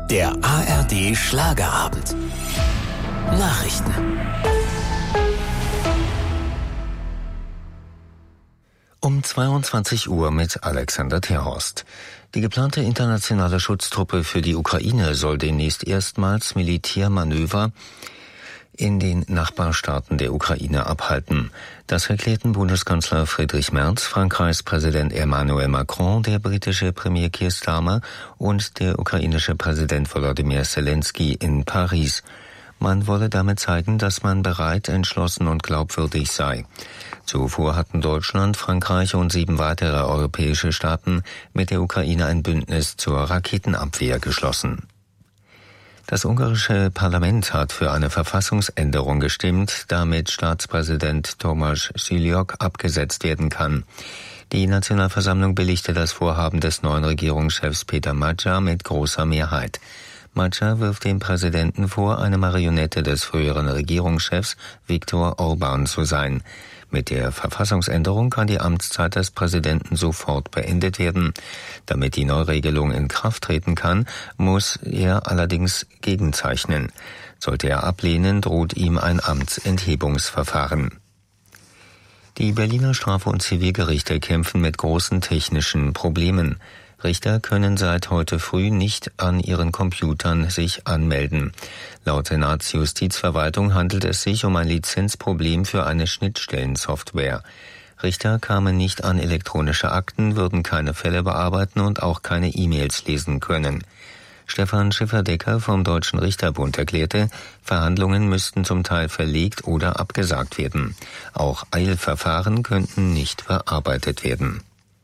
Der ARD Schlagerabend. Nachrichten. Um 22 Uhr mit Alexander Terhorst. Die geplante internationale Schutztruppe für die Ukraine soll demnächst erstmals Militärmanöver in den Nachbarstaaten der Ukraine abhalten. Das erklärten Bundeskanzler Friedrich Merz, Frankreichs Präsident Emmanuel Macron, der britische Premier Keir Starmer und der ukrainische Präsident Volodymyr Zelensky in Paris. Man wolle damit zeigen, dass man bereit, entschlossen und glaubwürdig sei. Zuvor hatten Deutschland, Frankreich und 7 weitere europäische Staaten mit der Ukraine ein Bündnis zur Raketenabwehr geschlossen. Das ungarische Parlament hat für eine Verfassungsänderung gestimmt, damit Staatspräsident Tomáš Šiljuk abgesetzt werden kann. Die Nationalversammlung billigte das Vorhaben des neuen Regierungschefs Péter Magyar mit großer Mehrheit. Magyar wirft dem Präsidenten vor, eine Marionette des früheren Regierungschefs Viktor Orbán zu sein. Mit der Verfassungsänderung kann die Amtszeit des Präsidenten sofort beendet werden. Damit die Neuregelung in Kraft treten kann, muss er allerdings gegenzeichnen. Sollte er ablehnen, droht ihm ein Amtsenthebungsverfahren. Die Berliner Straf- und Zivilgerichte kämpfen mit großen technischen Problemen. Richter können seit heute früh nicht an ihren Computern sich anmelden. Laut Senatsjustizverwaltung handelt es sich um ein Lizenzproblem für eine Schnittstellensoftware. Richter kamen nicht an elektronische Akten, würden keine Fälle bearbeiten und auch keine E-Mails lesen können. Stefan Schifferdecker vom Deutschen Richterbund erklärte, Verhandlungen müssten zum Teil verlegt oder abgesagt werden. Auch Eilverfahren könnten nicht bearbeitet werden.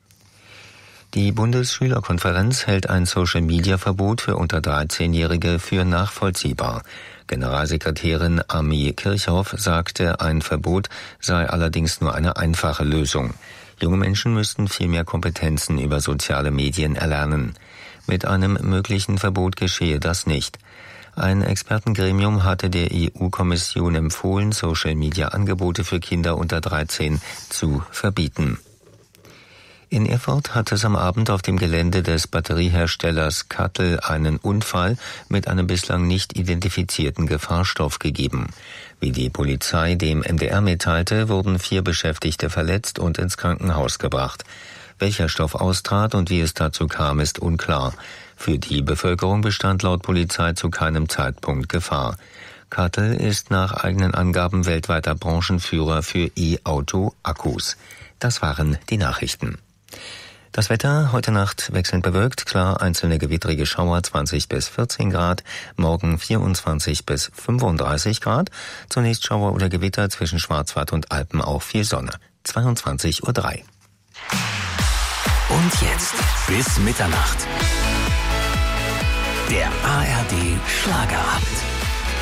Die Bundesschülerkonferenz hält ein Social-Media-Verbot für unter 13-Jährige für nachvollziehbar. Generalsekretärin Ami Kirchhoff sagte, ein Verbot sei allerdings nur eine einfache Lösung. Junge Menschen müssten viel mehr Kompetenzen über soziale Medien erlernen. Mit einem möglichen Verbot geschehe das nicht. Ein Expertengremium hatte der EU-Kommission empfohlen, Social-Media-Angebote für Kinder unter 13 zu verbieten. In Erfurt hat es am Abend auf dem Gelände des Batterieherstellers Kattel einen Unfall mit einem bislang nicht identifizierten Gefahrstoff gegeben. Wie die Polizei dem MDR mitteilte, wurden 4 Beschäftigte verletzt und ins Krankenhaus gebracht. Welcher Stoff austrat und wie es dazu kam, ist unklar. Für die Bevölkerung bestand laut Polizei zu keinem Zeitpunkt Gefahr. Kattel ist nach eigenen Angaben weltweiter Branchenführer für E-Auto-Akkus. Das waren die Nachrichten. Das Wetter heute Nacht wechselnd bewölkt, klar, einzelne gewittrige Schauer 20 bis 14 Grad, morgen 24 bis 35 Grad, zunächst Schauer oder Gewitter zwischen Schwarzwald und Alpen, auch viel Sonne, 22:03 Uhr. Und jetzt bis Mitternacht. Der ARD Schlagerabend.